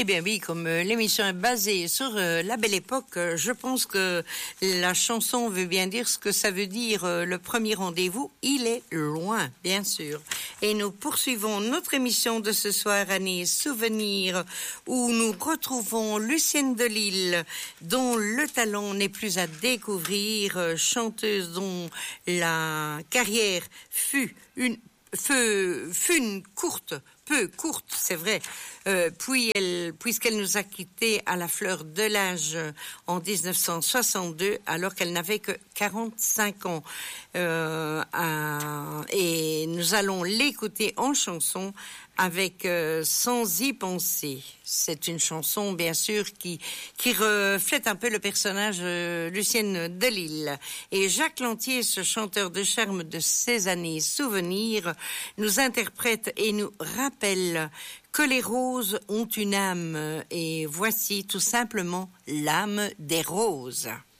Eh bien oui, comme l'émission est basée sur la belle époque, je pense que la chanson veut bien dire ce que ça veut dire. Le premier rendez-vous, il est loin, bien sûr. Et nous poursuivons notre émission de ce soir, Années Souvenirs, où nous retrouvons Lucienne Delisle, dont le talent n'est plus à découvrir, chanteuse dont la carrière fut peu courte, c'est vrai, puisqu'elle nous a quittés à la fleur de l'âge en 1962, alors qu'elle n'avait que 45 ans. Et nous allons l'écouter en chanson avec Sans y penser. C'est une chanson, bien sûr, qui reflète un peu le personnage Lucienne Delisle. Et Jacques Lantier, ce chanteur de charme de ces années souvenirs, nous interprète et nous rappelle que les roses ont une âme. Et voici tout simplement l'âme des roses.